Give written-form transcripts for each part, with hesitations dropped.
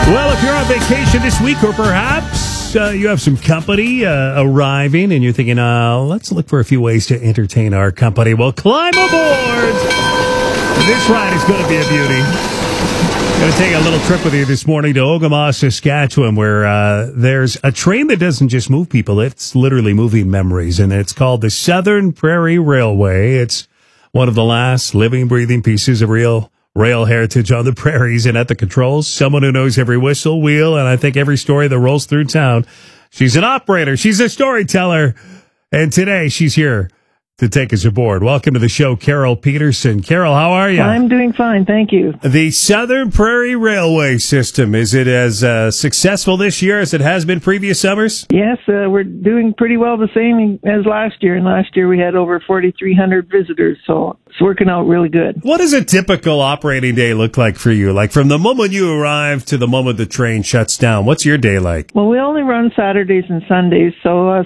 Well, if you're on vacation this week, or perhaps you have some company arriving and you're thinking, let's look for a few ways to entertain our company. Well, climb aboard! This ride is going to be a beauty. I'm going to take a little trip with you this morning to Ogama, Saskatchewan, where there's a train that doesn't just move people, it's literally moving memories, and it's called the Southern Prairie Railway. It's one of the last living, breathing pieces of real rail heritage on the prairies, and at the controls, someone who knows every whistle, wheel, and I think every story that rolls through town. She's an operator. She's a storyteller. And today she's here to take us aboard. Welcome to the show, Carol Peterson. Carol, how are you? I'm doing fine, thank you. The Southern Prairie Railway System, is it as successful this year as it has been previous summers? Yes, we're doing pretty well, the same as last year. And last year we had over 4,300 visitors, so it's working out really good. What does a typical operating day look like for you? Like from the moment you arrive to the moment the train shuts down, what's your day like? Well, we only run Saturdays and Sundays. So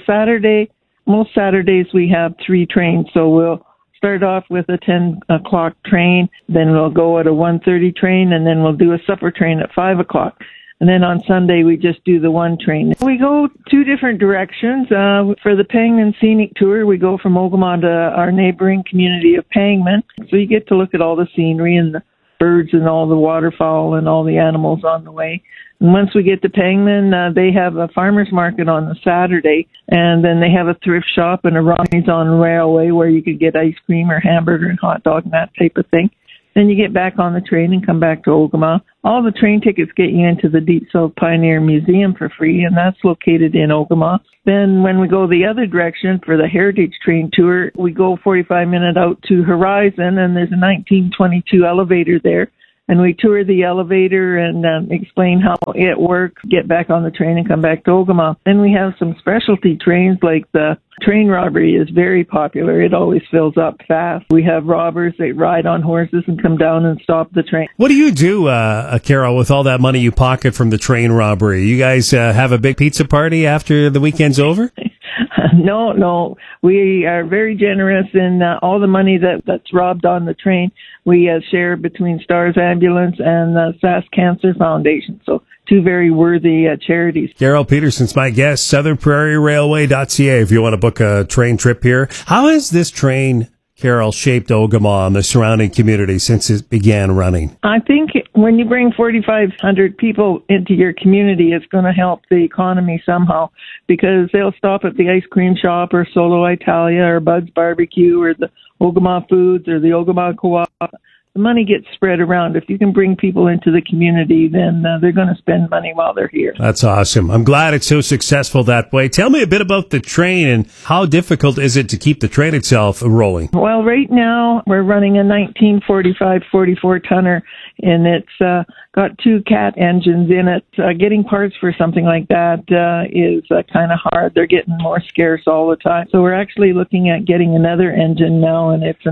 most Saturdays we have 3 trains. So we'll start off with a 10 o'clock train, then we'll go at a 1:30 train, and then we'll do a supper train at 5 o'clock. And then on Sunday, we just do the 1 train. We go 2 different directions. For the Pangman Scenic Tour, we go from Ogama to our neighboring community of Pangman. So you get to look at all the scenery and the birds and all the waterfowl and all the animals on the way. And once we get to Pangman, they have a farmer's market on the Saturday, and then they have a thrift shop and a Ronnie's on Railway where you could get ice cream or hamburger and hot dog and that type of thing. Then you get back on the train and come back to Ogama. All the train tickets get you into the Deep South Pioneer Museum for free, and that's located in Ogama. Then when we go the other direction for the Heritage Train Tour, we go 45 minutes out to Horizon, and there's a 1922 elevator there. And we tour the elevator and explain how it works, get back on the train and come back to Ogama. Then we have some specialty trains, like the train robbery is very popular. It always fills up fast. We have robbers that ride on horses and come down and stop the train. What do you do, Carol, with all that money you pocket from the train robbery? You guys have a big pizza party after the weekend's over? No. We are very generous in all the money that's robbed on the train. We share between Stars Ambulance and the Sask Cancer Foundation. So 2 very worthy charities. Carol Peterson's my guest, southernprairierailway.ca if you want to book a train trip here. How has this train, Carol, shaped Ogama and the surrounding community since it began running? I think when you bring 4,500 people into your community, it's going to help the economy somehow, because they'll stop at the ice cream shop or Solo Italia or Bud's Barbecue or the Ogama Foods or the Ogama Co-op. The money gets spread around. If you can bring people into the community, then they're going to spend money while they're here. That's awesome. I'm glad it's so successful that way. Tell me a bit about the train and how difficult is it to keep the train itself rolling? Well, right now we're running a 1945 44-tonner, and it's got 2 Cat engines in it. Getting parts for something like that is kind of hard. They're getting more scarce all the time. So we're actually looking at getting another engine now, and it's a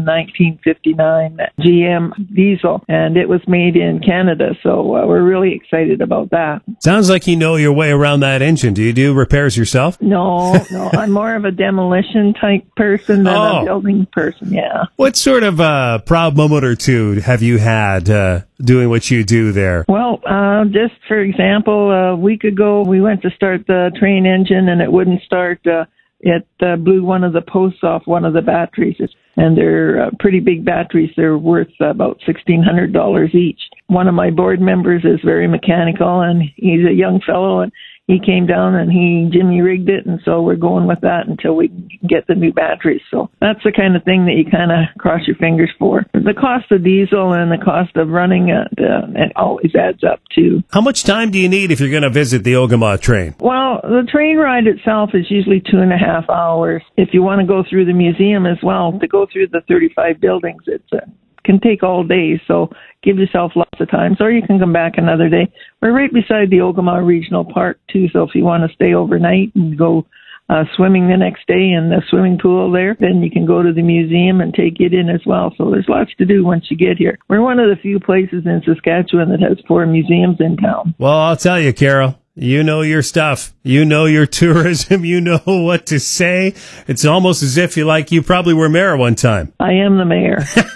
1959 GM diesel, and it was made in Canada. So we're really excited about that. Sounds like you know your way around that engine. Do you do repairs yourself? No. I'm more of a demolition type person than a building person, yeah. What sort of proud moment or 2 have you had doing what you do there? Well, just for example, a week ago we went to start the train engine and it wouldn't start. It blew one of the posts off one of the batteries, and they're pretty big batteries. They're worth about $1,600 each. One of my board members is very mechanical, and he's a young fellow, and he came down and he Jimmy rigged it, and so we're going with that until we get the new batteries. So that's the kind of thing that you kind of cross your fingers for. The cost of diesel and the cost of running it always adds up too. How much time do you need if you're going to visit the Ogama train? Well, the train ride itself is usually 2.5 hours. If you want to go through the museum as well, to go through the 35 buildings, it's can take all day, so give yourself lots of time. Or you can come back another day. We're right beside the Ogama Regional Park, too, so if you want to stay overnight and go swimming the next day in the swimming pool there, then you can go to the museum and take it in as well. So there's lots to do once you get here. We're one of the few places in Saskatchewan that has 4 museums in town. Well, I'll tell you, Carol, You know your stuff. You know your tourism. You know what to say. It's almost as if you probably were mayor one time. I am the mayor.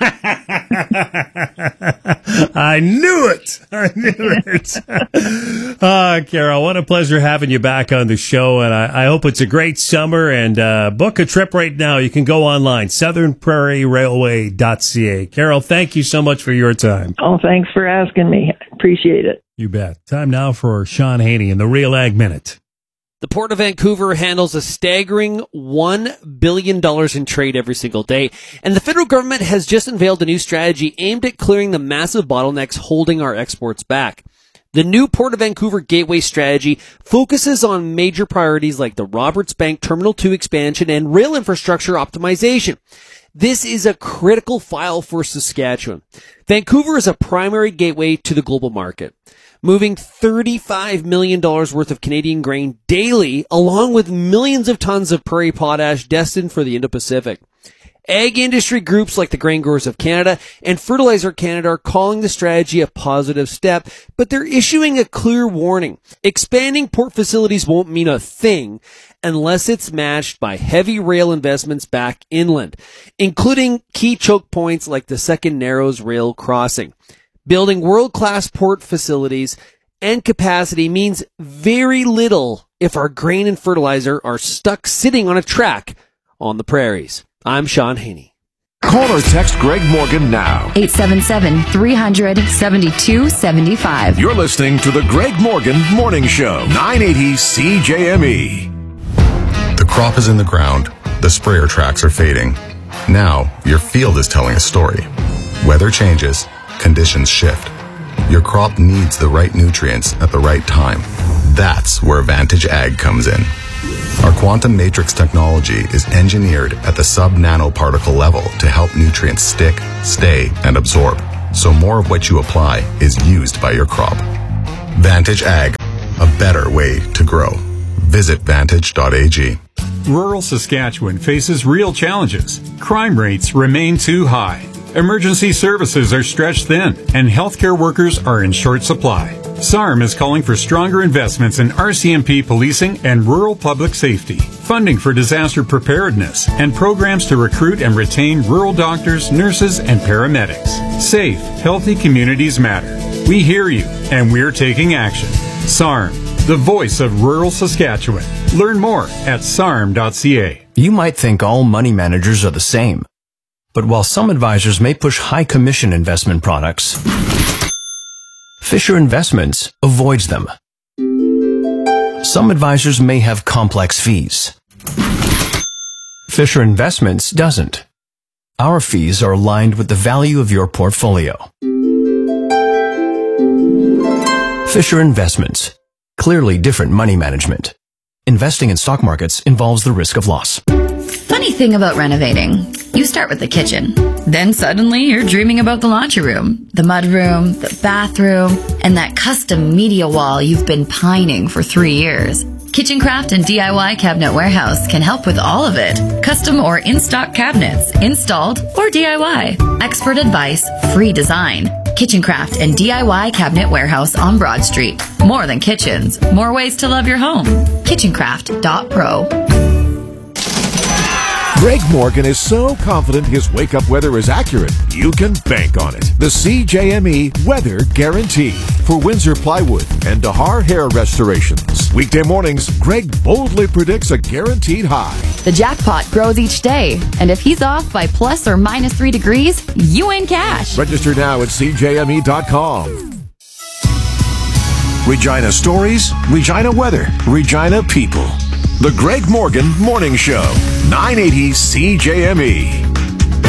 I knew it. Carol, what a pleasure having you back on the show. And I hope it's a great summer, and book a trip right now. You can go online, southernprairierailway.ca. Carol, thank you so much for your time. Oh, thanks for asking me. Appreciate it. You bet. Time now for Sean Haney in the Real Ag Minute. The Port of Vancouver handles a staggering $1 billion in trade every single day, and the federal government has just unveiled a new strategy aimed at clearing the massive bottlenecks holding our exports back. The new Port of Vancouver Gateway strategy focuses on major priorities like the Roberts Bank Terminal 2 expansion and rail infrastructure optimization. This is a critical file for Saskatchewan. Vancouver is a primary gateway to the global market, moving $35 million worth of Canadian grain daily, along with millions of tons of prairie potash destined for the Indo-Pacific. Ag industry groups like the Grain Growers of Canada and Fertilizer Canada are calling the strategy a positive step, but they're issuing a clear warning. Expanding port facilities won't mean a thing unless it's matched by heavy rail investments back inland, including key choke points like the Second Narrows rail crossing. Building world-class port facilities and capacity means very little if our grain and fertilizer are stuck sitting on a track on the prairies. I'm Sean Haney. Call or text Greg Morgan now. 877-300-7275. You're listening to the Greg Morgan Morning Show, 980 CJME. The crop is in the ground. The sprayer tracks are fading. Now, your field is telling a story. Weather changes. Conditions shift. Your crop needs the right nutrients at the right time. That's where Vantage Ag comes in. Our quantum matrix technology is engineered at the sub-nanoparticle level to help nutrients stick, stay, and absorb, so more of what you apply is used by your crop. Vantage Ag, a better way to grow. Visit vantage.ag. Rural Saskatchewan faces real challenges. Crime rates remain too high. Emergency services are stretched thin, and healthcare workers are in short supply. SARM is calling for stronger investments in RCMP policing and rural public safety, funding for disaster preparedness, and programs to recruit and retain rural doctors, nurses, and paramedics. Safe, healthy communities matter. We hear you, and we're taking action. SARM, the voice of rural Saskatchewan. Learn more at sarm.ca. You might think all money managers are the same. But while some advisors may push high commission investment products, Fisher Investments avoids them. Some advisors may have complex fees. Fisher Investments doesn't. Our fees are aligned with the value of your portfolio. Fisher Investments. Clearly different money management. Investing in stock markets involves the risk of loss. Funny thing about renovating. You start with the kitchen. Then suddenly you're dreaming about the laundry room, the mudroom, the bathroom, and that custom media wall you've been pining for 3 years. Kitchencraft and DIY Cabinet Warehouse can help with all of it. Custom or in-stock cabinets, installed or DIY. Expert advice, free design. Kitchencraft and DIY Cabinet Warehouse on Broad Street. More than kitchens, more ways to love your home. Kitchencraft.pro. Greg Morgan is so confident his wake-up weather is accurate, you can bank on it. The CJME Weather Guarantee for Windsor Plywood and Dahar Hair Restorations. Weekday mornings, Greg boldly predicts a guaranteed high. The jackpot grows each day, and if he's off by plus or minus 3 degrees, you win cash. Register now at CJME.com. Regina stories, Regina weather, Regina people. The Greg Morgan Morning Show, 980 CJME.